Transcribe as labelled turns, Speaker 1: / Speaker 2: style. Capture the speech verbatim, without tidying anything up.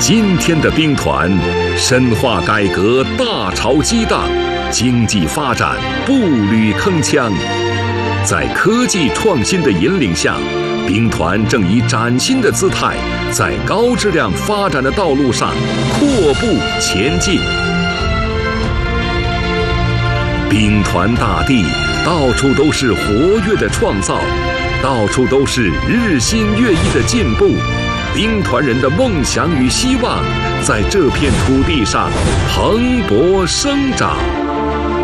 Speaker 1: 今天的兵团，深化改革大潮激荡，经济发展步履铿锵。在科技创新的引领下，兵团正以崭新的姿态，在高质量发展的道路上阔步前进。兵团大地，到处都是活跃的创造，到处都是日新月异的进步。兵团人的梦想与希望，在这片土地上蓬勃生长。